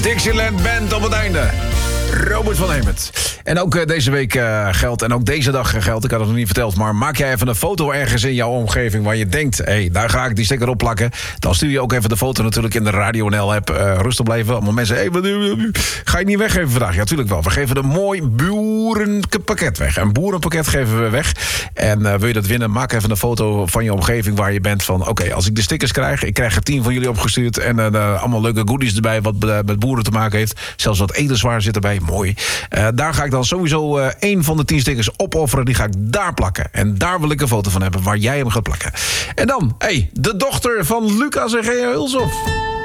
Dixieland Band op het einde. Robert van Hemert. En ook deze week geldt, en ook deze dag geldt, ik had het nog niet verteld, maar maak jij even een foto ergens in jouw omgeving waar je denkt, hé, daar ga ik die sticker op plakken. Dan stuur je ook even de foto natuurlijk in de Radio NL-app. Rustig blijven. Allemaal mensen, hé, ga je niet weggeven vandaag? Ja, natuurlijk wel. We geven een mooi boerenpakket weg. Een boerenpakket geven we weg. En wil je dat winnen, maak even een foto van je omgeving waar je bent van, oké, als ik de stickers krijg, ik krijg er 10 van jullie opgestuurd en allemaal leuke goodies erbij wat met boeren te maken heeft. Zelfs wat etenswaar zit erbij. Mooi. Daar ga ik dan sowieso 1 van de 10 stickers opofferen. Die ga ik daar plakken. En daar wil ik een foto van hebben waar jij hem gaat plakken. En dan, de dochter van Lucas en Gea Hulshoff.